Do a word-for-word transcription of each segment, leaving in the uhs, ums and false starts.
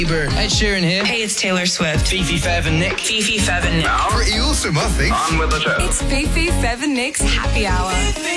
Ed Sheeran here. Hey, it's Taylor Swift. Fifi, Fev and Nick. Fifi, Fev and Nick. Pretty awesome, I think. On with the show. It's Fifi, Fev and Nick's Happy Hour.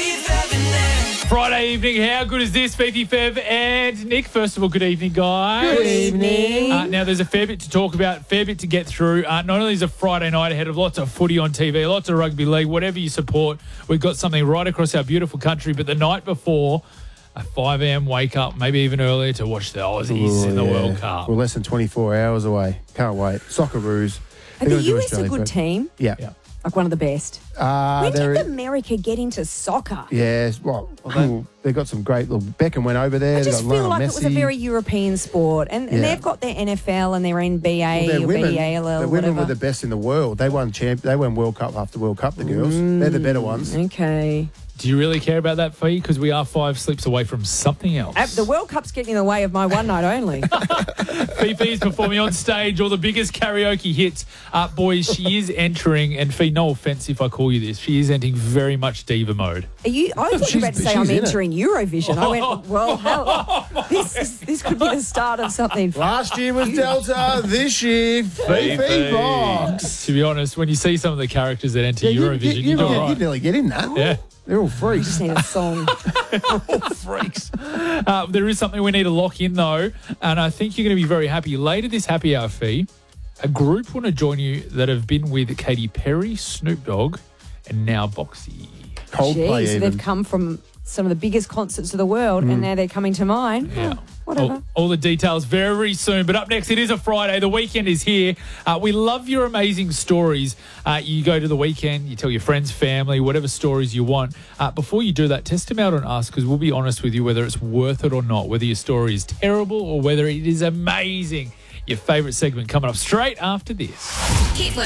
Friday evening, how good is this? Fifi, Fev and Nick. First of all, good evening, guys. Good evening. Uh, now, there's a fair bit to talk about, fair bit to get through. Uh, not only is a Friday night ahead of lots of footy on T V, lots of rugby league, whatever you support, we've got something right across our beautiful country. But the night before, a five a.m. wake up, maybe even earlier, to watch the Aussies Ooh, in the yeah. World Cup. We're less than twenty-four hours away. Can't wait. Socceroos. Are the U S a good team? Yeah. Yeah. Like one of the best. Uh, when they're- did America get into soccer? Yes, well, cool. They've got some great little. Beckham went over there. I They've just got feel Lionel like Messi. it was a very European sport. And, and Yeah. they've got their N F L and their N B A Well, their or women, B A L L, the women whatever. were the best in the world. They won champ. They won World Cup after World Cup. The girls, they're the better ones. Okay. Do you really care about that, Fee? Because we are five sleeps away from something else. Uh, The World Cup's getting in the way of my one night only. Fifi's performing on stage all the biggest karaoke hits. Uh, boys, she is entering, and Fee, no offence if I call you this, she is entering very much diva mode. Are you? I thought you were about to She's- say I'm she's in it. entering Eurovision. I went, well, hell, this is, this could be the start of something. Last year was Delta. This year, Fifi Box. To be honest, when you see some of the characters that enter Yeah, you, Eurovision, you, you, you, do you, all you right. nearly get in that. Yeah. They're all I freaks. just need a song. Freaks. Uh, there is something we need to lock in, though, and I think you're going to be very happy. Later this happy hour, Fee, a group want to join you that have been with Katy Perry, Snoop Dogg, and now Boxy. Coldplay Jeez, even. they've come from some of the biggest concerts of the world, and now they're coming to mine. Yeah. Oh, whatever. All, all the details very soon. But up next, it is a Friday. The weekend is here. Uh, we love your amazing stories. Uh, you go to the weekend, you tell your friends, family, whatever stories you want. Uh, before you do that, test them out on us, because we'll be honest with you whether it's worth it or not, whether your story is terrible or whether it is amazing. Your favourite segment coming up straight after this. Keep